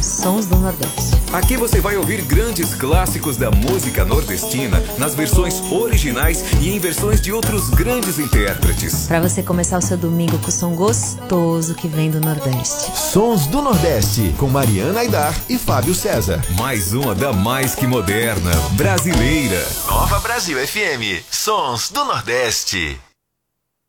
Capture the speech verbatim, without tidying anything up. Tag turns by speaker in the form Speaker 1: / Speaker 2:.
Speaker 1: Sons do Nordeste.
Speaker 2: Aqui você vai ouvir grandes clássicos da música nordestina nas versões originais e em versões de outros grandes intérpretes.
Speaker 1: Para você começar o seu domingo com o som gostoso que vem do Nordeste.
Speaker 3: Sons do Nordeste, com Mariana Aidar e Fábio César.
Speaker 2: Mais uma da mais que moderna, brasileira.
Speaker 3: Nova Brasil F M, Sons do Nordeste.